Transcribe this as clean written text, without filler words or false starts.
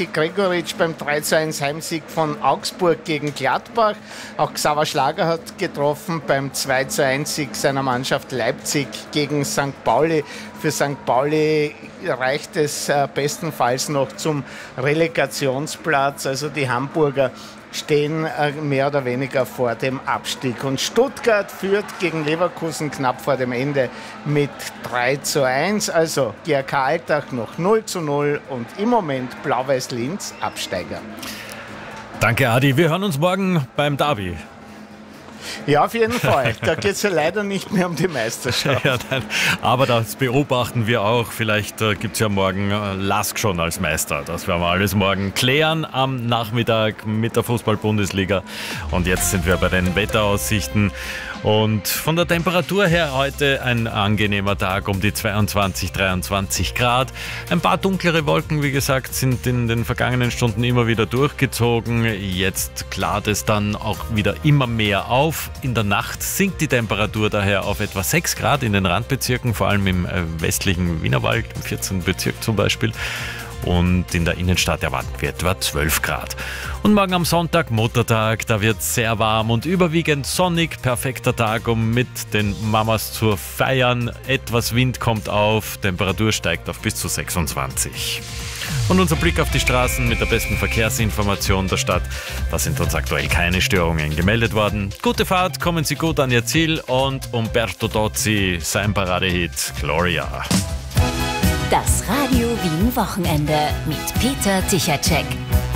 Michi Gregoritsch beim 3:1 Heimsieg von Augsburg gegen Gladbach. Auch Xaver Schlager hat getroffen beim 2:1 Sieg seiner Mannschaft Leipzig gegen St. Pauli. Für St. Pauli reicht es bestenfalls noch zum Relegationsplatz. Also die Hamburger stehen mehr oder weniger vor dem Abstieg. Und Stuttgart führt gegen Leverkusen knapp vor dem Ende mit 3:1. Also GRK Altach noch 0:0 und im Moment Blau-Weiß Linz Absteiger. Danke, Adi. Wir hören uns morgen beim Derby. Ja, auf jeden Fall. Da geht es ja leider nicht mehr um die Meisterschaft. Ja, nein, aber das beobachten wir auch. Vielleicht gibt es ja morgen Lask schon als Meister. Das werden wir alles morgen klären am Nachmittag mit der Fußball-Bundesliga. Und jetzt sind wir bei den Wetteraussichten. Und von der Temperatur her heute ein angenehmer Tag um die 22, 23 Grad. Ein paar dunklere Wolken, wie gesagt, sind in den vergangenen Stunden immer wieder durchgezogen. Jetzt klart es dann auch wieder immer mehr auf. In der Nacht sinkt die Temperatur daher auf etwa 6 Grad in den Randbezirken, vor allem im westlichen Wienerwald, im 14. Bezirk zum Beispiel. Und in der Innenstadt erwarten wir etwa 12 Grad. Und morgen am Sonntag, Muttertag, da wird es sehr warm und überwiegend sonnig. Perfekter Tag, um mit den Mamas zu feiern. Etwas Wind kommt auf, Temperatur steigt auf bis zu 26. Und unser Blick auf die Straßen mit der besten Verkehrsinformation der Stadt. Da sind uns aktuell keine Störungen gemeldet worden. Gute Fahrt, kommen Sie gut an Ihr Ziel und Umberto Tozzi, sein Paradehit Gloria. Das Radio Wien Wochenende mit Peter Tichacek.